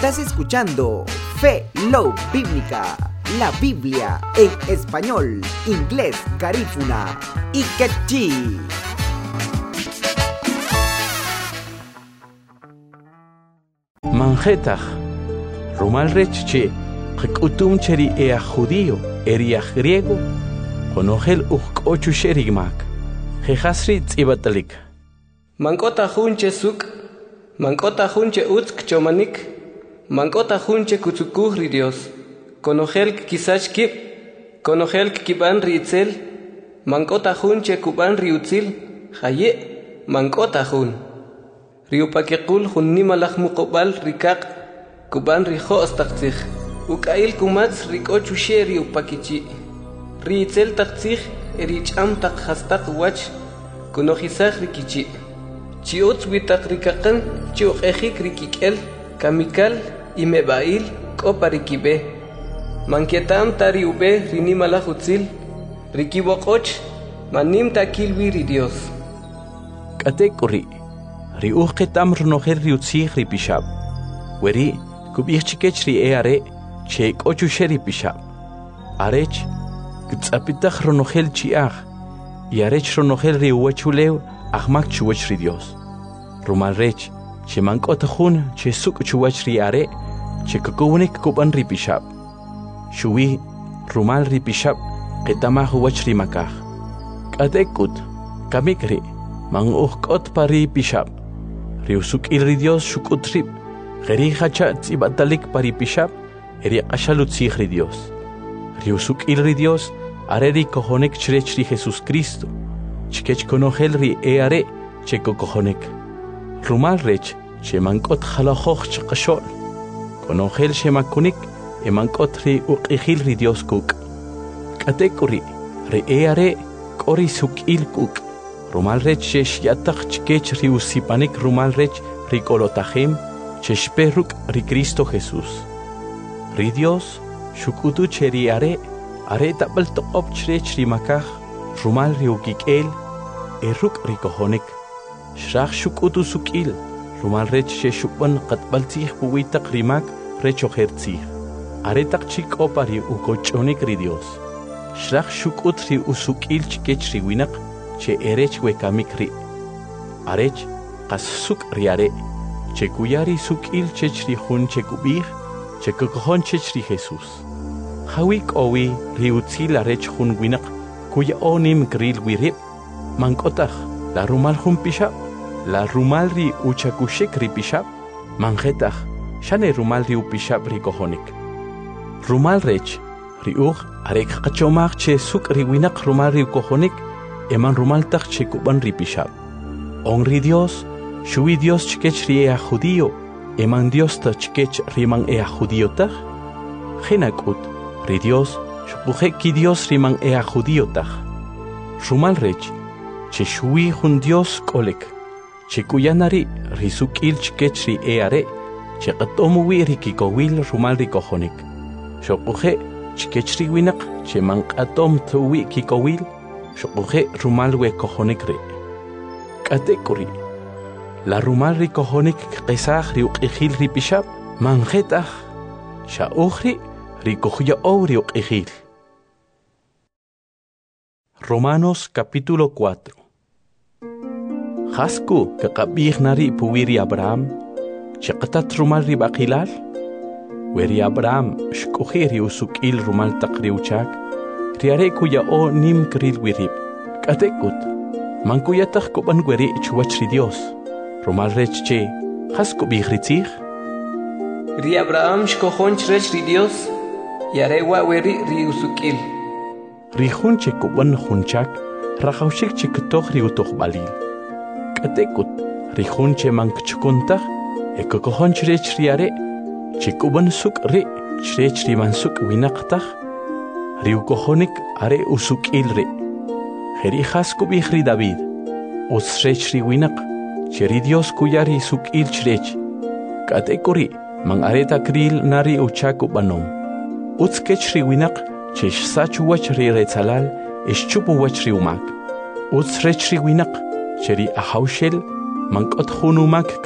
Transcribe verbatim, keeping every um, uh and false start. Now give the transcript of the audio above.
Estás escuchando Fe Love Bíblica, la Biblia en español, inglés, garífuna y quechí. Manjetach, Rumal Rechche, Rekutum Cheri ea judío, eria griego, Konogel uk ochu sherigmak, Jehasri tsibatalik. Mankota junche suk, mankota junche utsk chomanik, mankota junche kutsukuhri Dios, Konogel kisachkip, Konogel kiban ritzel, mankota junche kuban riutzil, Haye, mankota jun. Riupakekul hun nimalach muqobal rikak, kuban rijo astakzich, ukail kumats rikochu she riupakichi. Ritzel takzich, erich am tak hastak wach, kunohisach rikichi. Chiuts witak rikakan, chiuk ejik rikikel, kamikal, imebail, koparikibe. Mankietam tari ube rinimalach utzil, rikibokoch, manim takil viri Dios. Katekuri. Riuch ketam rnoher riutzich ripishab. Weri, kubich chikech ri eare, chek ochu sheri pishab. Arech, gtzapitach rnohel chiach, y arech rnohel riuachulew, ahmak chuach ri Dios. Rumal rech, che mankot hun, che suk chuach ri are, che kukunik kuban ripishab. Shui, rumal ripishab, ketamah huach ri makach. Katekut, kamikri, mang uhkot pari pishab. Riusuk ilri Dios shukutrip, geri hacha tzibatalik paripishab, eri ashalut sigri Dios. Riusuk ilri Dios, areri kohonek chrechri Jesus Cristo, chkech konogel ri eare, cheko kohonek. Rumal rech, che mankot halahoch chakashol, konogel shemakunik, e mankot ri uqihil ri Dios kuk. Katekuri, ri eare, kori suk il kuk. Rumal rech shesh yatak chkech ri usipanik rumal rech ri kolotahim, shesh peruk ri Cristo Jesús. Ri Dios, shukutu cheri are, are tabal toqop chrech ri makach, rumal ri ukikel, eruk ri kohonik. Shrach shukutu sukil, rumal rech sheshupan qatbal tzih puwitak rimak rech oher tzih. Are tak chik opari ukochonik ri Dios. Shrach shukut ri usukil chkech ri winak, che erech wekamikri. Arech, kas suk riare, che kuyari suk il chechri hun che kubir, che kukohon chechri Jesus. Hawik owi riutzil arech hun winak, kuya onim gril wirip, mankotach, la rumal hun pishab, la rumal ri uchakushik ri pishab, manjetach, shane rumal ri upishab ri kohonik. Rumal rech, riuch, arek kachomach che suk ri winak rumal ri kohonik, eman rumal tak chekuban ripishab. Onri Dios, shui Dios chkech ri ea judío, eman Dios ta chkech riman ea judío tak. Genakut, ri Dios, shupuje ki Dios riman ea judío tak. Rumal rech, che shui hun Dios kolek, che kuyanari risukil chkech ri eare, che katomu wi rikikowil rumal rikohonik. Shupuje chkech ri winak, che man katom tuwi kikowil, Shokuje rumal we kohonik re. Katekuri. La rumal ri kohonik qesach ri uqihil ri pishab. Manjetach. Sha ukhri ri kohuya ou ri uqihil. Romanos capítulo cuatro. Hasku kakabih nari puwiri Abraham. Chaqatat rumal ri baqilal. Weri Abraham shkuhi ri usukil rumal taqri uchak. Riare kuya o nim kril wirip. Katekut. Man kuya tak kuban gweri chuach ri Dios. Rumal rech che. Has kubih ritzich. Ri Abraham shkohon chrech ri Dios. Yare wa weri ri usukil. Ri hun che kuban hunchak. Rachaushik che ketoch ri utoch balil. Katekut. Ri hun che man kchukuntach. E kokohon chrech riare. Che kuban suk ri. Chrech ri man suk winaqtach. Riu kohonik are usuk ilre. Heri hasku bihri David. Usrech ri winak. Cheri Dios kuyari suk il chrech. Katekuri mang areta kril nari uchaku banom. Utskech ri winak. Chesh sachu wach ri retzalal. Eschupu wach ri umak. Usrech ri winak. Cheri ahaushel. Mang kot hunumak